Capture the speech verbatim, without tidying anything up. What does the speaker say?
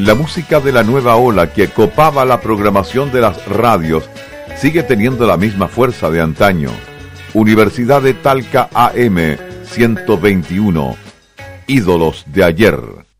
La música de la nueva ola que copaba la programación de las radios sigue teniendo la misma fuerza de antaño. Universidad de Talca A M ciento veintiuno, ídolos de ayer.